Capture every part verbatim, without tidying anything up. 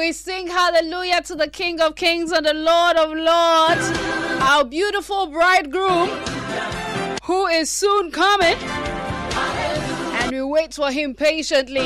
We sing hallelujah to the King of Kings and the Lord of Lords, our beautiful bridegroom, who is soon coming, and we wait for him patiently.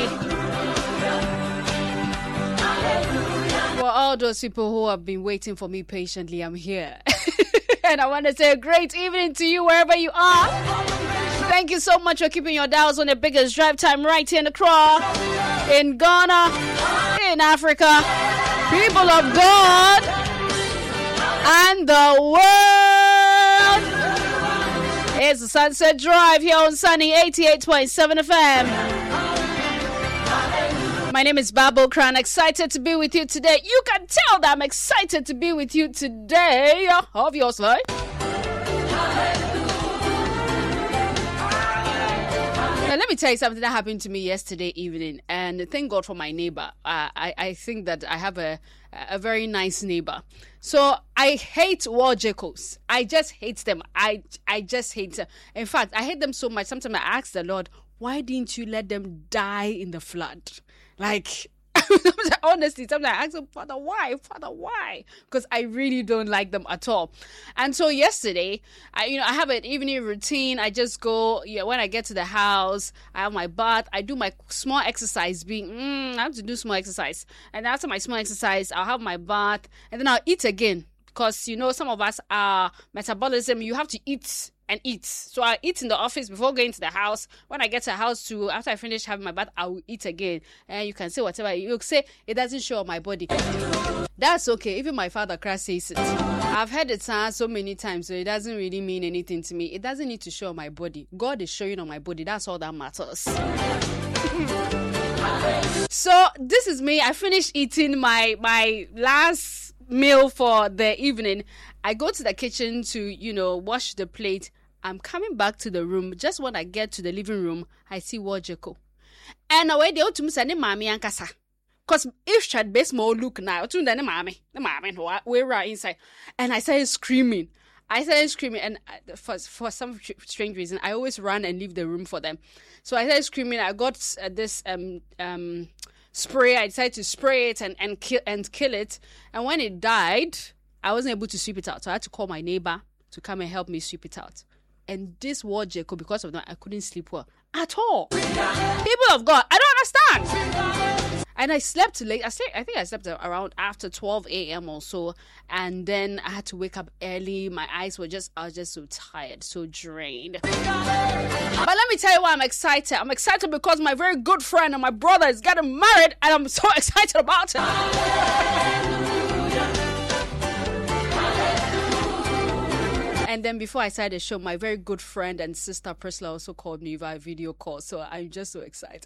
For all those people who have been waiting for me patiently, I'm here. And I want to say a great evening to you wherever you are. Thank you so much for keeping your dials on the biggest drive time right here in Accra, in Ghana, in Africa, people of God, and the world. It's the Sunset Drive here on Sunny eighty-eight point seven F M. My name is Babo Kran. Excited to be with you today. You can tell that I'm excited to be with you today. Obviously. Now, let me tell you something that happened to me yesterday evening, and thank God for my neighbor. Uh, I, I think that I have a, a very nice neighbor. So I hate wall geckos. I just hate them. I, I just hate them. In fact, I hate them so much. Sometimes I ask the Lord, why didn't you let them die in the flood? Like, honestly, sometimes I ask him, Father, why? Father, why? Because I really don't like them at all. And so yesterday, I, you know, I have an evening routine. I just go, yeah, when I get to the house, I have my bath. I do my small exercise. Being, mm, I have to do small exercise. And after my small exercise, I'll have my bath. And then I'll eat again. Because, you know, some of us, are metabolism, you have to eat and eat. So I eat in the office before going to the house. When I get to the house too, after I finish having my bath, I will eat again. And you can say whatever. You say, it doesn't show on my body. That's okay. Even my father Christ says it. I've heard it so many times, so it doesn't really mean anything to me. It doesn't need to show on my body. God is showing on my body. That's all that matters. So this is me. I finished eating my my last meal for the evening. I go to the kitchen to, you know, wash the plate. I'm coming back to the room. Just when I get to the living room, I see Wajeko. And away they ought to say, Mammy and Casa. Because if she had best more look now, to the mammy, the mammy, we're right inside. And I started screaming. I started screaming. And for, for some strange reason, I always run and leave the room for them. So I started screaming. I got uh, this um um spray. I decided to spray it and, and, kill, and kill it. And when it died, I wasn't able to sweep it out. So I had to call my neighbor to come and help me sweep it out. And this war gecko, because of that, I couldn't sleep well at all. People of God, I don't understand. And I slept late. I, slept, I think I slept around after twelve a.m. or so. And then I had to wake up early. My eyes were just, I was just so tired, so drained. But let me tell you why I'm excited. I'm excited because my very good friend and my brother is getting married. And I'm so excited about it. And then before I started the show, my very good friend and sister Priscilla also called me via video call. So I'm just so excited.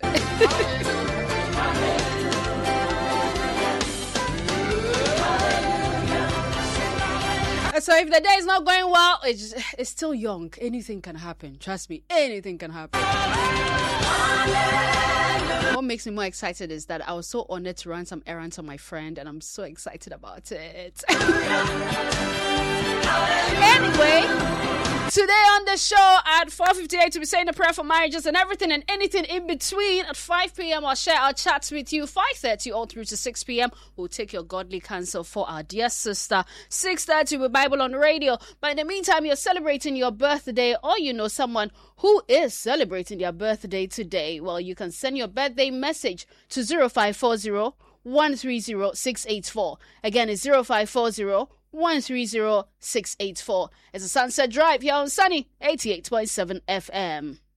So if the day is not going well, it's, it's still young. Anything can happen. Trust me, anything can happen. What makes me more excited is that I was so honored to run some errands on my friend, and I'm so excited about it. Anyway, today on the show at four fifty-eight, to be saying a prayer for marriages and everything and anything in between. At five p.m. I'll share our chats with you. five thirty all through to six p.m. We'll take your godly counsel for our dear sister. six thirty with Bible on the radio. But in the meantime, you're celebrating your birthday, or you know someone who is celebrating their birthday today. Well, you can send your birthday message to zero five four zero, one three zero, six eight four. Again, it's zero five four zero, one three zero, six eight four. It's a Sunset Drive here on Sunny eighty-eight point seven F M.